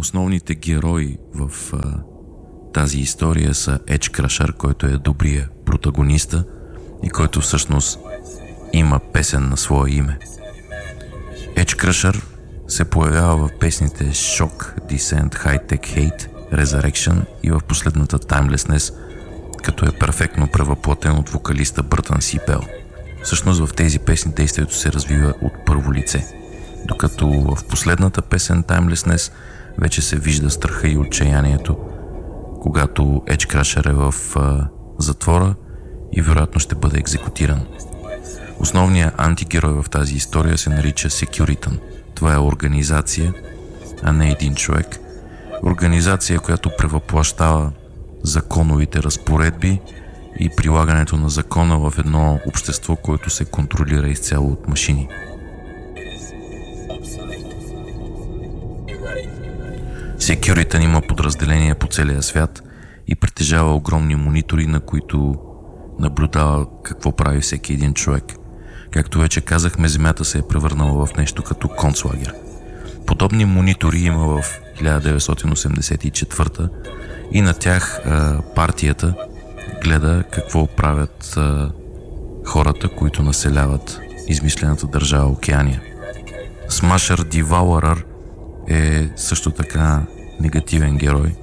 Основните герои в тази история са Edge Crusher, който е добрия протагониста и който всъщност има песен на свое име. Edge Crusher се появява в песните Shock, Descent, High Tech Hate, Resurrection и в последната Timelessness, като е перфектно превъплатен от вокалиста Бъртън Сипел. Всъщност в тези песни действието се развива от първо лице, докато в последната песен Timelessness вече се вижда страха и отчаянието, когато Edge Crusher е в затвора и вероятно ще бъде екзекутиран. Основният антигерой в тази история се нарича Securitan. Това е организация, а не един човек. Организация, която превъплащава законовите разпоредби и прилагането на закона в едно общество, което се контролира изцяло от машини. Securitan има подразделения по целия свят и притежава огромни монитори, на които наблюдава какво прави всеки един човек. Както вече казахме, Земята се е превърнала в нещо като концлагер. Подобни монитори има в 1984 и на тях партията гледа какво правят хората, които населяват измислената държава Океания. Smasher Devourer е също така негативен герой.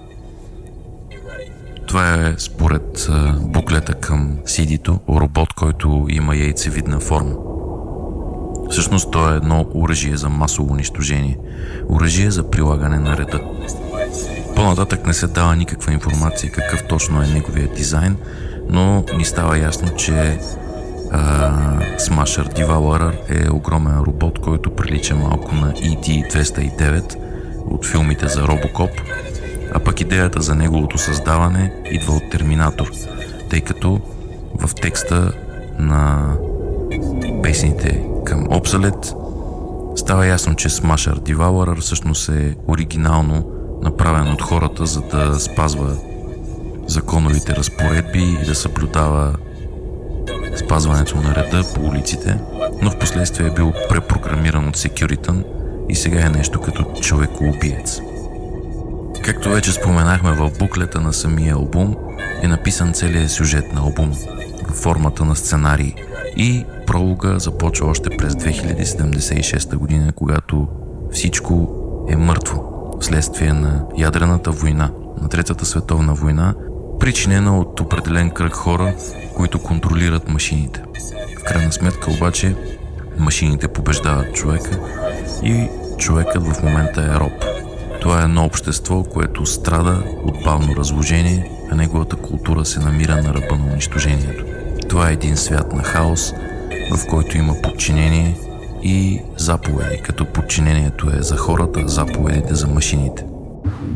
Това е според буклета към CD-то робот, който има яйцевидна форма. Всъщност то е едно оръжие за масово унищожение. Оръжие за прилагане на реда. По-нататък не се дава никаква информация какъв точно е неговият дизайн, но ни става ясно, че Smasher Devourer е огромен робот, който прилича малко на ET-209 от филмите за Робокоп, а пък идеята за неговото създаване идва от Терминатор, тъй като в текста на песните към Obsolete става ясно, че Smasher Devourer всъщност е оригинално направен от хората, за да спазва законовите разпоредби и да съблюдава спазването на реда по улиците, но в последствие е бил препрограмиран от Securitan и сега е нещо като човекоубиец. Както вече споменахме, в буклета на самия албум е написан целият сюжет на албум в формата на сценарий и пролога започва още през 2076 година, когато всичко е мъртво вследствие на ядрената война, на Третата световна война, причинена от определен кръг хора, които контролират машините. В крайна сметка обаче машините побеждават човека и човекът в момента е роб. Това е едно общество, което страда от бавно разложение, а неговата култура се намира на ръба на унищожението. Това е един свят на хаос, в който има подчинение и заповеди, като подчинението е за хората, заповедите за машините.